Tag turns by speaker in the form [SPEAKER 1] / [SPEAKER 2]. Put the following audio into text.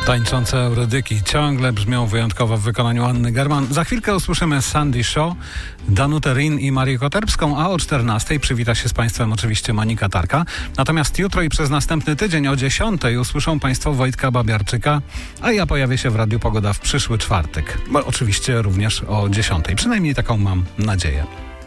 [SPEAKER 1] Tańczące Eurodyki ciągle brzmią wyjątkowo w wykonaniu Anny German. Za chwilkę usłyszymy Sandy Shaw, Danutę Rin i Marię Koterbską, a o 14:00 przywita się z Państwem oczywiście Monika Tarka. Natomiast jutro i przez następny tydzień o 10:00 usłyszą Państwo Wojtka Babiarczyka, a ja pojawię się w Radiu Pogoda w przyszły czwartek. Bo oczywiście również o 10:00. Przynajmniej taką mam nadzieję.